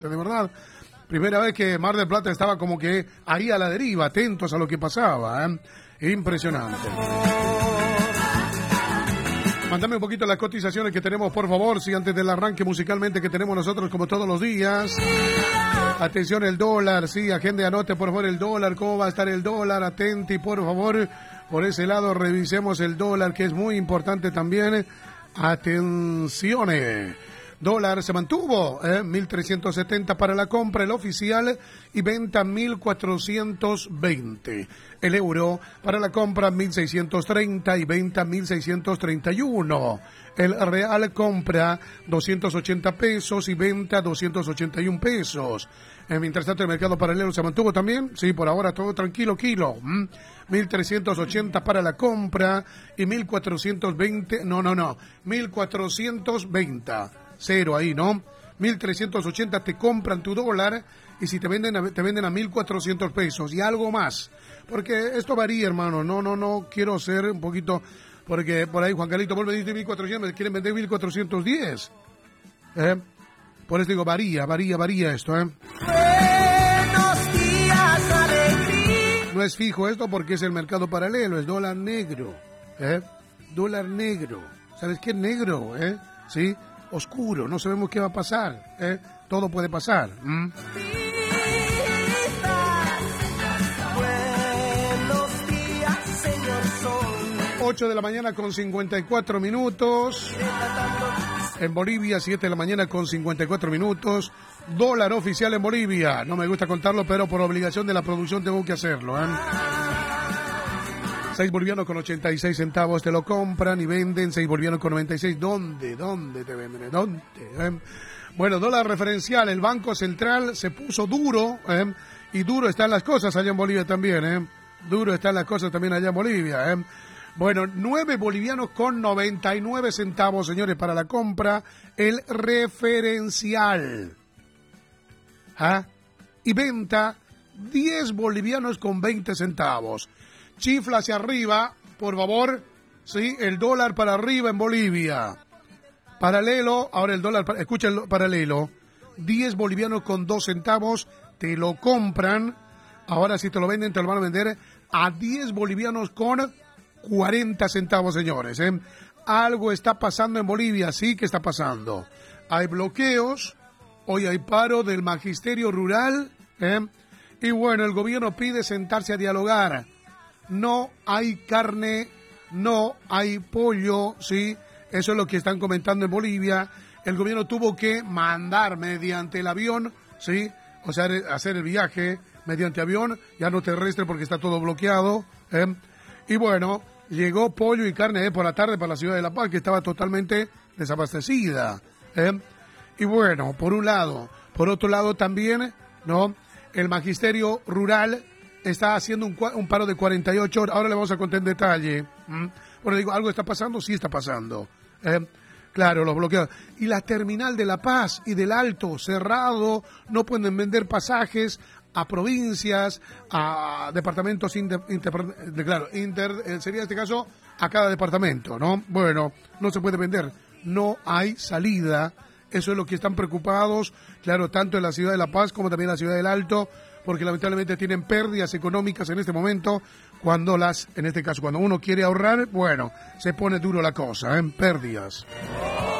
De verdad, primera vez que Mar del Plata estaba como que ahí a la deriva, atentos a lo que pasaba, Impresionante. Mándame un poquito las cotizaciones que tenemos, por favor, si antes del arranque musicalmente que tenemos nosotros como todos los días. Atención, el dólar, sí, agende, anote por favor el dólar, cómo va a estar el dólar, atenti, por favor, por ese lado revisemos el dólar, que es muy importante también. Atenciones. Dólar se mantuvo, 1.370 para la compra, el oficial, y venta 1.420. El euro para la compra 1.630 y venta 1.631. El real compra 280 pesos y venta 281 pesos. Mientras tanto el mercado paralelo se mantuvo también, sí, por ahora todo tranquilo, 1.380 para la compra y 1.420, 1.420. Cero ahí, ¿no? 1.380 te compran tu dólar y si te venden a 1.400 pesos y algo más. Porque esto varía, hermano. No quiero ser un poquito... Porque por ahí Juan Carlito, vos me diste 1.400, me quieren vender 1.410. Por eso digo, varía esto, Buenos días, alegría. No es fijo esto porque es el mercado paralelo, es dólar negro. Dólar negro. ¿Sabes qué es negro? ¿Sí? Oscuro, no sabemos qué va a pasar, todo puede pasar. Buenos días, señor Sol. 8 de la mañana con 54 minutos. En Bolivia, 7 de la mañana con 54 minutos. Dólar oficial en Bolivia. No me gusta contarlo, pero por obligación de la producción tengo que hacerlo. 6 bolivianos con 86 centavos te lo compran y venden 6 bolivianos con 96. ¿Dónde te venden? ¿Dónde? Bueno, dólar referencial. El Banco Central se puso duro, y duro están las cosas allá en Bolivia también, Duro están las cosas también allá en Bolivia, Bueno, 9 bolivianos con 99 centavos, señores, para la compra. El referencial. Y venta 10 bolivianos con 20 centavos. Chifla hacia arriba, por favor, sí, el dólar para arriba en Bolivia. Paralelo, ahora el dólar, escucha el paralelo, 10 bolivianos con 2 centavos, te lo compran, ahora si te lo venden, te lo van a vender a 10 bolivianos con 40 centavos, señores. Algo está pasando en Bolivia, sí que está pasando. Hay bloqueos, hoy hay paro del magisterio rural, y bueno, el gobierno pide sentarse a dialogar. No hay carne, no hay pollo, ¿sí? Eso es lo que están comentando en Bolivia. El gobierno tuvo que mandar mediante el avión, ¿sí? O sea, hacer el viaje mediante avión, ya no terrestre porque está todo bloqueado. Y bueno, llegó pollo y carne por la tarde para la ciudad de La Paz, que estaba totalmente desabastecida. Y bueno, por un lado. Por otro lado también, ¿no? El magisterio rural está haciendo un paro de 48 horas. Ahora le vamos a contar en detalle. Bueno, digo, ¿algo está pasando? Sí está pasando. Claro, los bloqueos. Y la terminal de La Paz y del Alto, cerrado, no pueden vender pasajes a provincias, a departamentos, sería este caso, a cada departamento, ¿no? Bueno, no se puede vender, no hay salida. Eso es lo que están preocupados, claro, tanto en la ciudad de La Paz como también en la ciudad del Alto, porque lamentablemente tienen pérdidas económicas en este momento, en este caso, cuando uno quiere ahorrar, bueno, se pone duro la cosa, pérdidas.